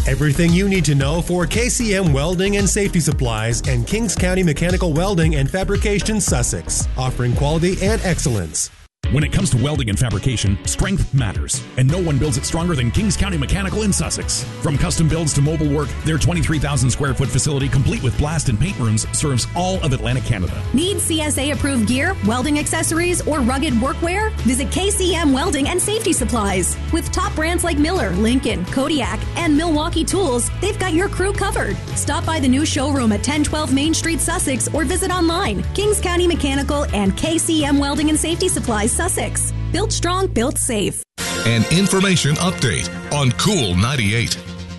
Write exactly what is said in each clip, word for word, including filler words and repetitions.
Everything you need to know for K C M Welding and Safety Supplies and Kings County Mechanical Welding and Fabrication, Sussex, offering quality and excellence. When it comes to welding and fabrication, strength matters, and no one builds it stronger than Kings County Mechanical in Sussex. From custom builds to mobile work, their twenty-three thousand square foot facility, complete with blast and paint rooms, serves all of Atlantic Canada. Need C S A-approved gear, welding accessories, or rugged workwear? Visit K C M Welding and Safety Supplies. With top brands like Miller, Lincoln, Kodiak, and Milwaukee Tools, they've got your crew covered. Stop by the new showroom at ten twelve Main Street, Sussex, or visit online. Kings County Mechanical and K C M Welding and Safety Supplies, Sussex. Built strong, built safe. An information update on Cool ninety-eight.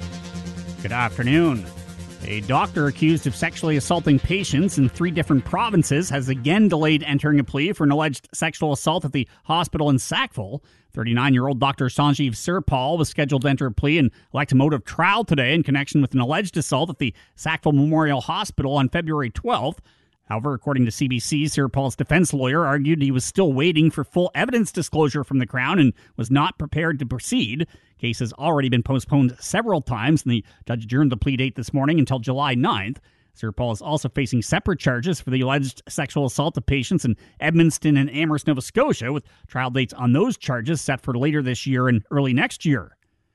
Good afternoon. A doctor accused of sexually assaulting patients in three different provinces has again delayed entering a plea for an alleged sexual assault at the hospital in Sackville. thirty-nine-year-old Doctor Sanjeev Sirpal was scheduled to enter a plea and elect a mode of trial today in connection with an alleged assault at the Sackville Memorial Hospital on February twelfth. However, according to C B C, Sirpal's defense lawyer argued he was still waiting for full evidence disclosure from the Crown and was not prepared to proceed. The case has already been postponed several times, and the judge adjourned the plea date this morning until July ninth. Sirpal is also facing separate charges for the alleged sexual assault of patients in Edmundston and Amherst, Nova Scotia, with trial dates on those charges set for later this year and early next year.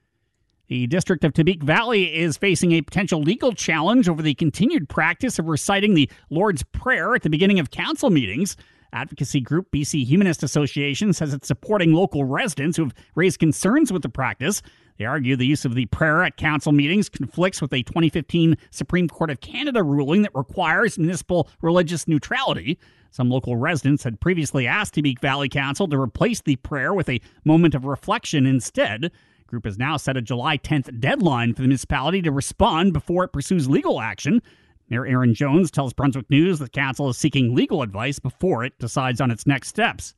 The District of Tabeek Valley is facing a potential legal challenge over the continued practice of reciting the Lord's Prayer at the beginning of council meetings. Advocacy group B C Humanist Association says it's supporting local residents who have raised concerns with the practice. They argue the use of the prayer at council meetings conflicts with a twenty fifteen Supreme Court of Canada ruling that requires municipal religious neutrality. Some local residents had previously asked Tabeek Valley Council to replace the prayer with a moment of reflection instead. The group has now set a July tenth deadline for the municipality to respond before it pursues legal action. Mayor Aaron Jones tells Brunswick News that council is seeking legal advice before it decides on its next steps.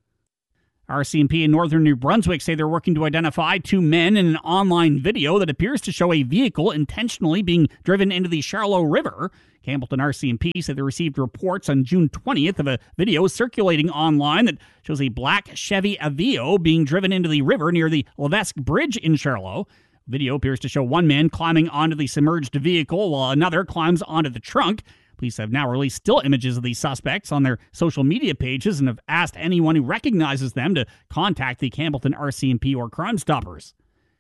R C M P in northern New Brunswick say they're working to identify two men in an online video that appears to show a vehicle intentionally being driven into the Charlotte River. Campbellton R C M P said they received reports on June twentieth of a video circulating online that shows a black Chevy Aveo being driven into the river near the Levesque Bridge in Charlotte. Video appears to show one man climbing onto the submerged vehicle while another climbs onto the trunk. Police have now released still images of these suspects on their social media pages and have asked anyone who recognizes them to contact the Campbellton R C M P or Crime Stoppers.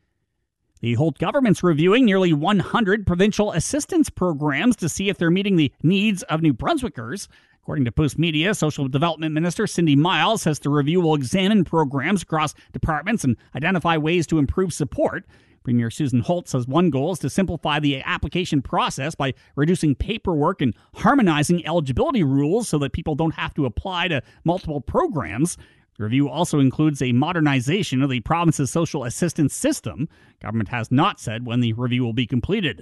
The Holt government's reviewing nearly one hundred provincial assistance programs to see if they're meeting the needs of New Brunswickers. According to Post Media, Social Development Minister Cindy Miles says the review will examine programs across departments and identify ways to improve support. Premier Susan Holt says one goal is to simplify the application process by reducing paperwork and harmonizing eligibility rules so that people don't have to apply to multiple programs. The review also includes a modernization of the province's social assistance system. Government has not said when the review will be completed.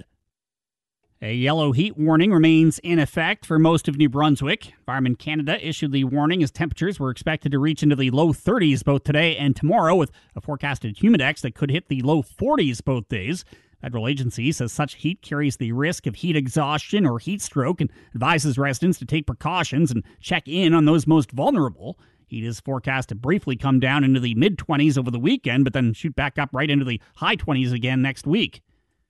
A yellow heat warning remains in effect for most of New Brunswick. Environment Canada issued the warning as temperatures were expected to reach into the low thirties both today and tomorrow, with a forecasted humidex that could hit the low forties both days. Federal agency says such heat carries the risk of heat exhaustion or heat stroke and advises residents to take precautions and check in on those most vulnerable. Heat is forecast to briefly come down into the mid-twenties over the weekend, but then shoot back up right into the high twenties again next week.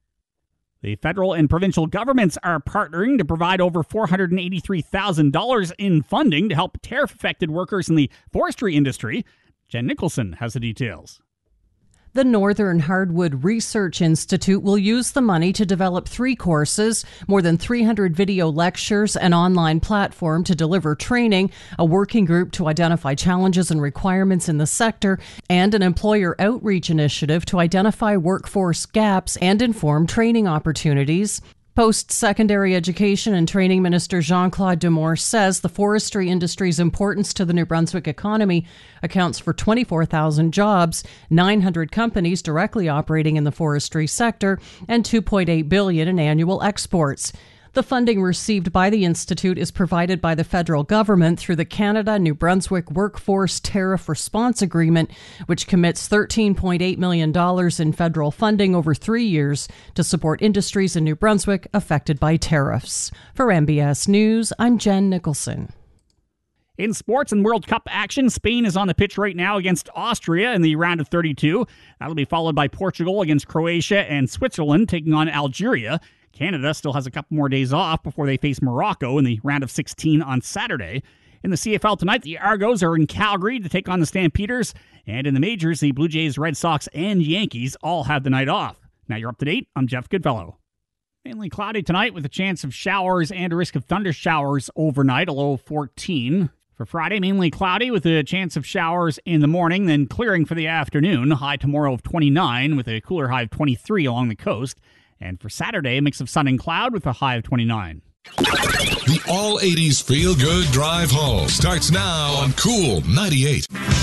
The federal and provincial governments are partnering to provide over four hundred eighty-three thousand dollars in funding to help tariff-affected workers in the forestry industry. Jen Nicholson has the details. The Northern Hardwood Research Institute will use the money to develop three courses, more than three hundred video lectures, an online platform to deliver training, a working group to identify challenges and requirements in the sector, and an employer outreach initiative to identify workforce gaps and inform training opportunities. Post-secondary education and training minister Jean-Claude Demore says the forestry industry's importance to the New Brunswick economy accounts for twenty-four thousand jobs, nine hundred companies directly operating in the forestry sector, and two point eight billion dollars in annual exports. The funding received by the Institute is provided by the federal government through the Canada-New Brunswick Workforce Tariff Response Agreement, which commits thirteen point eight million dollars in federal funding over three years to support industries in New Brunswick affected by tariffs. For M B S News, I'm Jen Nicholson. In sports and World Cup action, Spain is on the pitch right now against Austria in the round of thirty-two. That'll be followed by Portugal against Croatia and Switzerland taking on Algeria. Canada still has a couple more days off before they face Morocco in the round of sixteen on Saturday. In the C F L tonight, the Argos are in Calgary to take on the Stampeders. And in the majors, the Blue Jays, Red Sox, and Yankees all have the night off. Now you're up to date. I'm Jeff Goodfellow. Mainly cloudy tonight with a chance of showers and a risk of thunder showers overnight, a low of fourteen. For Friday, mainly cloudy with a chance of showers in the morning, then clearing for the afternoon. High tomorrow of twenty-nine with a cooler high of twenty-three along the coast. And for Saturday, a mix of sun and cloud with a high of twenty-nine. The All eighties Feel Good Drive Home starts now on Cool ninety-eight.